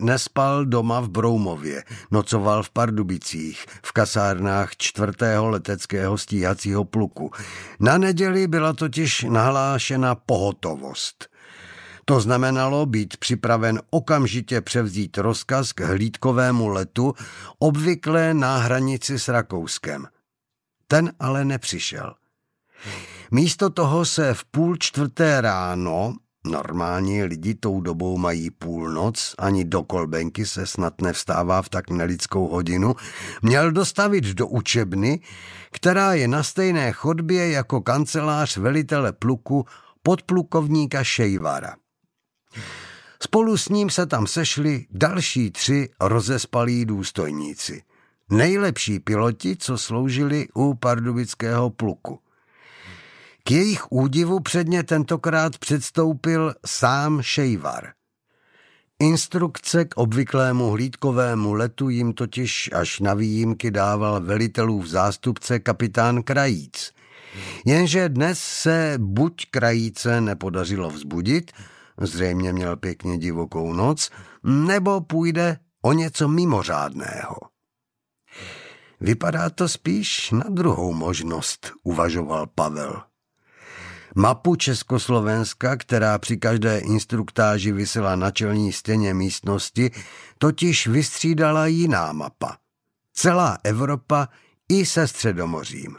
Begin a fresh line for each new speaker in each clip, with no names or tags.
nespal doma v Broumově, nocoval v Pardubicích, v kasárnách 4. leteckého stíhacího pluku. Na neděli byla totiž nahlášena pohotovost. To znamenalo být připraven okamžitě převzít rozkaz k hlídkovému letu, obvykle na hranici s Rakouskem. Ten ale nepřišel. Místo toho se v 3:30 ráno, normální lidi tou dobou mají půlnoc, ani do kolbenky se snad nevstává v tak nelidskou hodinu, měl dostavit do učebny, která je na stejné chodbě jako kancelář velitele pluku podplukovníka Šejvara. Spolu s ním se tam sešli další 3 rozespalí důstojníci. Nejlepší piloti, co sloužili u pardubického pluku. K jejich údivu předně tentokrát předstoupil sám Šejvar. Instrukce k obvyklému hlídkovému letu jim totiž až na výjimky dával velitelův zástupce kapitán Krajíc. Jenže dnes se buď Krajíce nepodařilo vzbudit, zřejmě měl pěkně divokou noc, nebo půjde o něco mimořádného. Vypadá to spíš na druhou možnost, uvažoval Pavel. Mapu Československa, která při každé instruktáži visela na čelní stěně místnosti, totiž vystřídala jiná mapa. Celá Evropa i se Středomořím.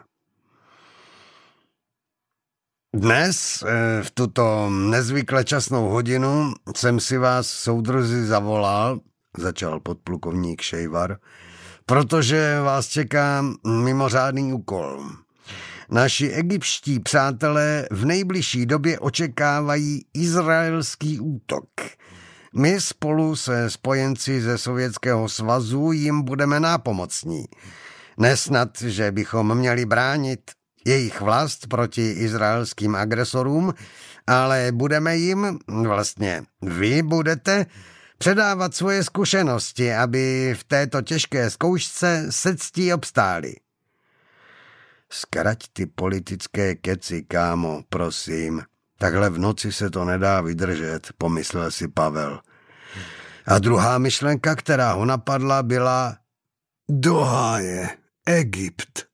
Dnes, v tuto nezvykle časnou hodinu, jsem si vás, soudruzi, zavolal, začal podplukovník Šejvar, protože vás čeká mimořádný úkol. Naši egyptští přátelé v nejbližší době očekávají izraelský útok. My spolu se spojenci ze Sovětského svazu jim budeme nápomocní. Nesnad, že bychom měli bránit jejich vlast proti izraelským agresorům, ale budeme jim, vlastně vy budete, předávat svoje zkušenosti, aby v této těžké zkoušce se ctí obstáli. Zkrať ty politické keci, kámo, prosím. Takhle v noci se to nedá vydržet, pomyslel si Pavel. A druhá myšlenka, která ho napadla, byla do háje, Egypt.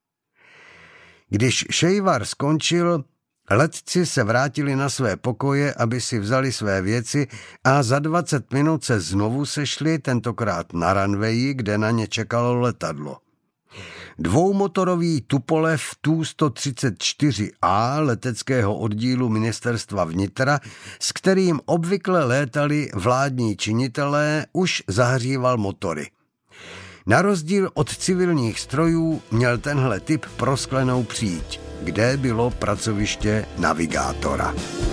Když Šejvar skončil, letci se vrátili na své pokoje, aby si vzali své věci a za 20 minut se znovu sešli, tentokrát na runwayi, kde na ně čekalo letadlo. Dvoumotorový Tupolev Tu-134A leteckého oddílu ministerstva vnitra, s kterým obvykle létali vládní činitelé, už zahříval motory. Na rozdíl od civilních strojů měl tenhle typ prosklenou příď, kde bylo pracoviště navigátora.